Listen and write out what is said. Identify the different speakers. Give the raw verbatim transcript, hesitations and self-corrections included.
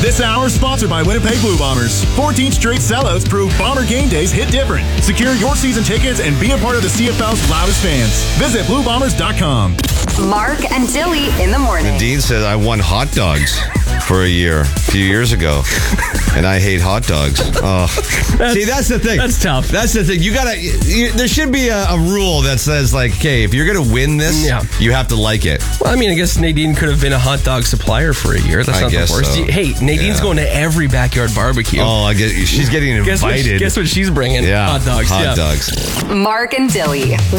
Speaker 1: This hour is sponsored by Winnipeg Blue Bombers. fourteen straight sellouts prove Bomber game days hit different. Secure your season tickets and be a part of the C F L's loudest fans. Visit blue bombers dot com.
Speaker 2: Mark and Dilly in the morning.
Speaker 3: Dean said I won hot dogs for a year, a few years ago, and I hate hot dogs. Oh.
Speaker 4: That's,
Speaker 3: See, that's the thing.
Speaker 4: That's tough.
Speaker 3: That's the thing. You gotta. You, there should be a, a rule that says, like, okay, if you're gonna win this,
Speaker 4: Yeah.
Speaker 3: you have to like it.
Speaker 4: Well, I mean, I guess Nadine could have been a hot dog supplier for a year. That's
Speaker 3: I
Speaker 4: not the
Speaker 3: guess
Speaker 4: worst.
Speaker 3: so.
Speaker 4: Hey, Nadine's
Speaker 3: Yeah.
Speaker 4: going to every backyard barbecue.
Speaker 3: Oh, I get. She's getting
Speaker 4: guess, what,
Speaker 3: invited.
Speaker 4: guess what she's bringing?
Speaker 3: Yeah,
Speaker 4: Hot dogs.
Speaker 3: Hot
Speaker 4: yeah.
Speaker 3: dogs.
Speaker 2: Mark and Dilly.